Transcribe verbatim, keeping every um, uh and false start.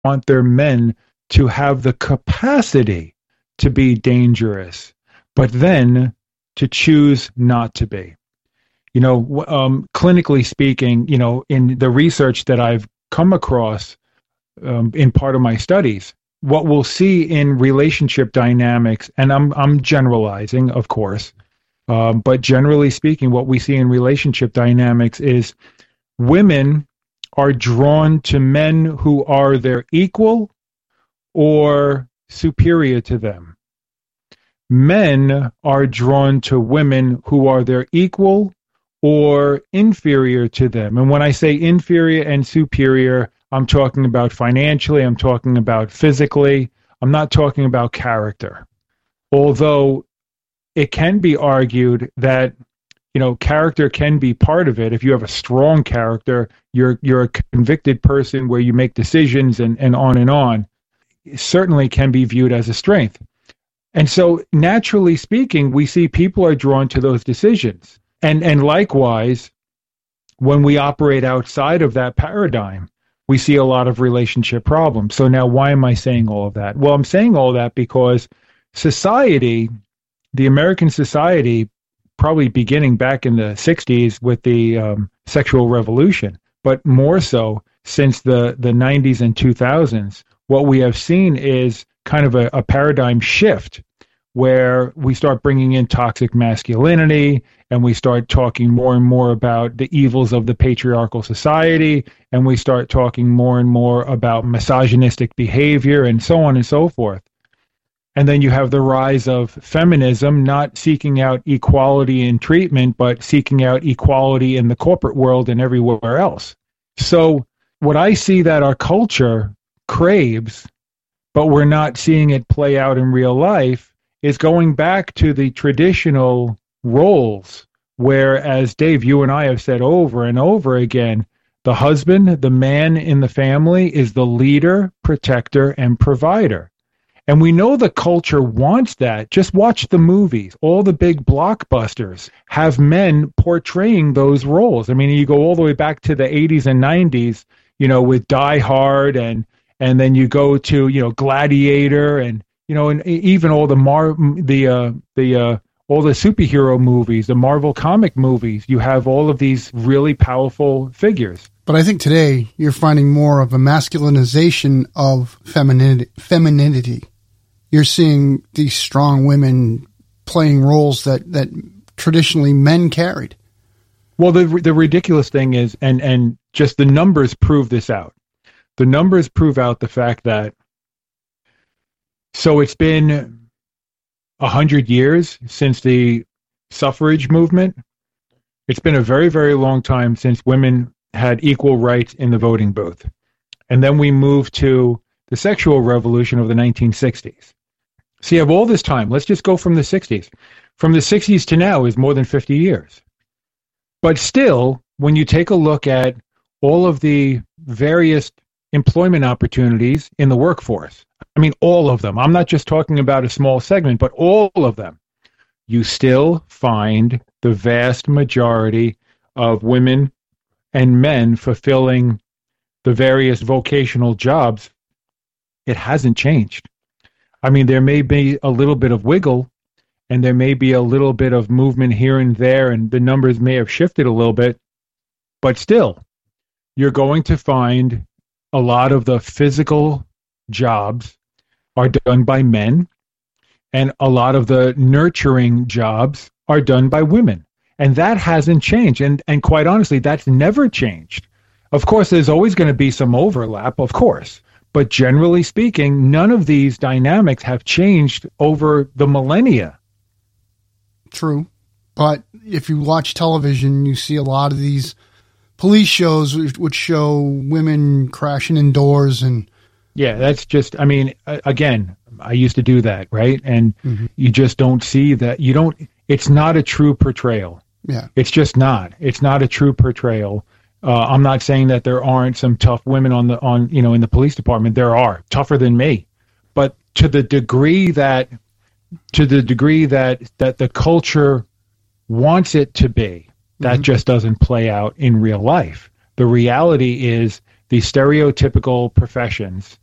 want their men to have the capacity to be dangerous, but then to choose not to be. You know, um, clinically speaking, you know, in the research that I've come across um, in part of my studies, what we'll see in relationship dynamics, and I'm I'm generalizing, of course, um, but generally speaking, what we see in relationship dynamics is women are drawn to men who are their equal or superior to them. Men are drawn to women who are their equal or inferior to them. And when I say inferior and superior, I'm talking about financially, I'm talking about physically, I'm not talking about character. Although it can be argued that, you know, character can be part of it. If you have a strong character, you're you're a convicted person where you make decisions and, and on and on, it certainly can be viewed as a strength. And so naturally speaking, we see people are drawn to those decisions. And and likewise, when we operate outside of that paradigm, we see a lot of relationship problems. So now why am I saying all of that? Well, I'm saying all that because society, the American society, probably beginning back in the sixties with the um, sexual revolution, but more so since the, the nineties and two thousands, what we have seen is kind of a, a paradigm shift where we start bringing in toxic masculinity and we start talking more and more about the evils of the patriarchal society, and we start talking more and more about misogynistic behavior and so on and so forth. And then you have the rise of feminism, not seeking out equality in treatment, but seeking out equality in the corporate world and everywhere else. So what I see that our culture craves, but we're not seeing it play out in real life, is going back to the traditional roles where, as Dave, you and I have said over and over again, the husband, the man in the family, is the leader, protector, and provider. And we know the culture wants that. Just watch the movies. All the big blockbusters have men portraying those roles. I mean, you go all the way back to the eighties and nineties, you know, with Die Hard, and and then you go to, you know, Gladiator, and, you know, and even all the Mar the uh, the uh, all the superhero movies, the Marvel comic movies. You have all of these really powerful figures. But I think today you're finding more of a masculinization of femininity. femininity. You're seeing these strong women playing roles that, that traditionally men carried. Well, the the ridiculous thing is, and, and just the numbers prove this out. The numbers prove out the fact that, so it's been a hundred years since the suffrage movement. It's been a very, very long time since women had equal rights in the voting booth. And then we moved to the sexual revolution of the nineteen sixties. So you have all this time. Let's just go from the sixties. From the sixties to now is more than fifty years. But still, when you take a look at all of the various employment opportunities in the workforce, I mean, all of them. I'm not just talking about a small segment, but all of them. You still find the vast majority of women and men fulfilling the various vocational jobs. It hasn't changed. I mean, there may be a little bit of wiggle, and there may be a little bit of movement here and there, and the numbers may have shifted a little bit, but still, you're going to find a lot of the physical jobs are done by men, and a lot of the nurturing jobs are done by women. And that hasn't changed. And, and quite honestly, that's never changed. Of course, there's always going to be some overlap, of course. But generally speaking, none of these dynamics have changed over the millennia. True. But if you watch television, you see a lot of these police shows which show women crashing indoors and... Yeah, that's just, I mean, again, I used to do that, right? And mm-hmm. you just don't see that. You don't, it's not a true portrayal. Yeah. It's just not. It's not a true portrayal. Uh, I'm not saying that there aren't some tough women on the, on, you know, in the police department. There are, tougher than me. But to the degree that, to the degree that, that the culture wants it to be, that mm-hmm. just doesn't play out in real life. The reality is the stereotypical professions